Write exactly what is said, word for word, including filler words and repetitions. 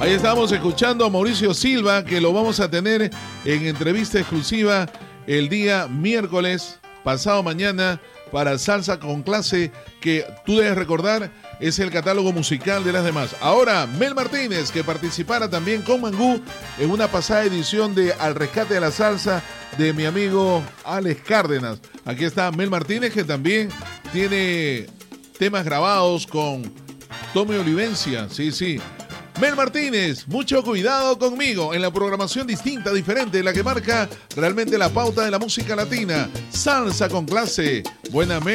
Ahí estamos escuchando a Mauricio Silva, que lo vamos a tener en entrevista exclusiva el día miércoles, pasado mañana, para Salsa con Clase, que tú debes recordar es el catálogo musical de las demás. Ahora, Mel Martínez, que participara también con Mangú en una pasada edición de Al Rescate de la Salsa de mi amigo Alex Cárdenas. Aquí está Mel Martínez, que también tiene temas grabados con Tommy Olivencia, sí, sí. Mel Martínez, mucho cuidado conmigo en la programación distinta, diferente, la que marca realmente la pauta de la música latina. Salsa con Clase. Buena Mel.